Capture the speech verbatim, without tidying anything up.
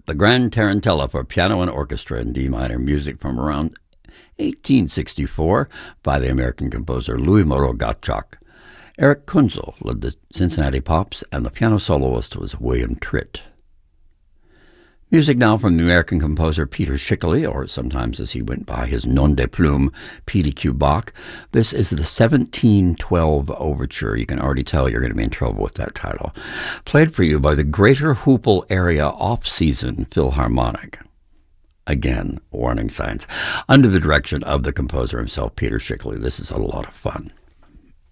the Grand Tarantella for piano and orchestra in D minor, music from around eighteen sixty-four by the American composer Louis Moreau Gottschalk. Eric Kunzel led the Cincinnati Pops, and the piano soloist was William Tritt. Music now from the American composer Peter Schickele, or sometimes as he went by his nom de plume, P D Q Bach. This is the seventeen twelve Overture. You can already tell you're going to be in trouble with that title. Played for you by the Greater Hoople Area Off-Season Philharmonic. Again, warning signs. Under the direction of the composer himself, Peter Schickele. This is a lot of fun.